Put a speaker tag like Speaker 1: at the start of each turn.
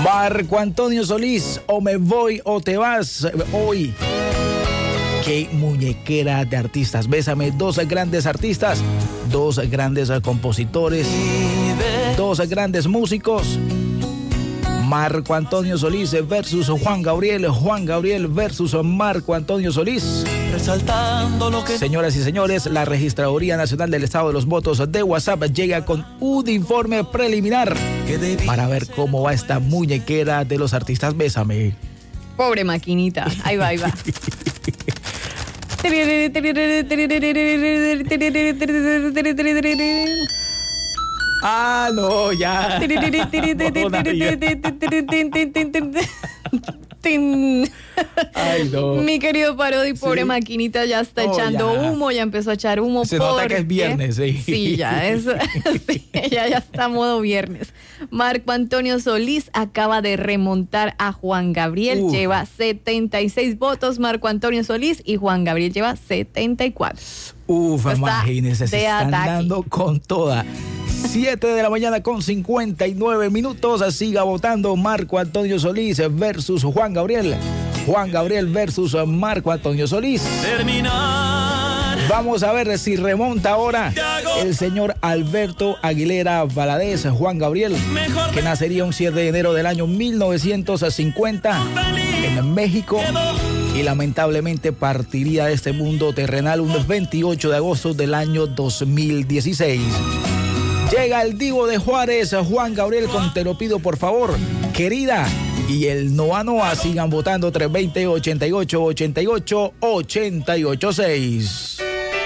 Speaker 1: Marco Antonio Solís, o me voy o te vas hoy. Qué muñequera de artistas. Bésame, dos grandes artistas, dos grandes compositores, dos grandes músicos. Marco Antonio Solís versus Juan Gabriel versus Marco Antonio Solís.
Speaker 2: Resaltando lo que...
Speaker 1: Señoras y señores, la Registraduría Nacional del Estado de los Votos de WhatsApp llega con un informe preliminar para ver cómo va esta muñequera de los artistas. Bésame.
Speaker 3: Pobre maquinita. Ahí va, ahí va.
Speaker 1: Ah, no, ya. Ay, no.
Speaker 3: Mi querido Parodi, pobre
Speaker 1: ¿Sí?
Speaker 3: maquinita, ya está echando humo, ya empezó a echar humo.
Speaker 1: Se nota que es viernes, sí.
Speaker 3: Sí, ya es, sí, ya está modo viernes. Marco Antonio Solís acaba de remontar a Juan Gabriel, lleva 76 votos Marco Antonio Solís y Juan Gabriel lleva 74.
Speaker 1: Imagínense, se están dando con toda. 7 de la mañana con 59 minutos. Siga votando Marco Antonio Solís versus Juan Gabriel. Juan Gabriel versus Marco Antonio Solís.
Speaker 2: Terminar.
Speaker 1: Vamos a ver si remonta ahora el señor Alberto Aguilera Valadez, Juan Gabriel, que nacería un 7 de enero del año 1950 en México y lamentablemente partiría de este mundo terrenal un 28 de agosto del año 2016. Llega el divo de Juárez, Juan Gabriel, con Te lo pido por favor, querida. Y el Noa Noa, sigan votando 320-88-88-88-6.